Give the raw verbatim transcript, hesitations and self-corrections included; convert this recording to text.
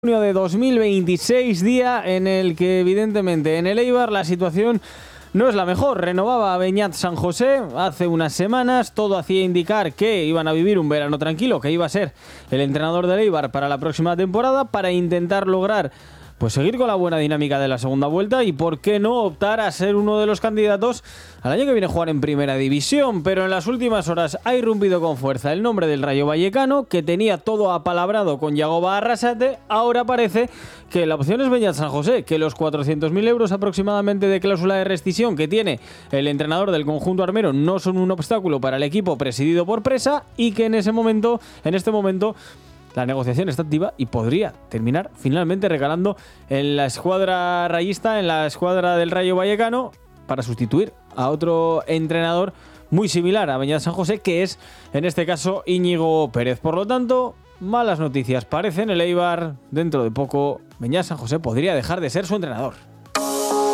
Junio de dos mil veintiséis, día en el que evidentemente en el Eibar la situación no es la mejor. Renovaba a Beñat San José hace unas semanas, todo hacía indicar que iban a vivir un verano tranquilo, que iba a ser el entrenador del Eibar para la próxima temporada para intentar lograr pues seguir con la buena dinámica de la segunda vuelta y por qué no optar a ser uno de los candidatos al año que viene a jugar en primera división. Pero en las últimas horas ha irrumpido con fuerza el nombre del Rayo Vallecano, que tenía todo apalabrado con Yagoba Arrasate. Ahora parece que la opción es Beñat San José, que los cuatrocientos mil euros aproximadamente de cláusula de rescisión que tiene el entrenador del conjunto armero no son un obstáculo para el equipo presidido por Presa y que en ese momento, en este momento, la negociación está activa y podría terminar finalmente recalando en la escuadra rayista, en la escuadra del Rayo Vallecano, para sustituir a otro entrenador muy similar a Beñat San José, que es, en este caso, Íñigo Pérez. Por lo tanto, malas noticias parecen. El Eibar, dentro de poco, Beñat San José podría dejar de ser su entrenador.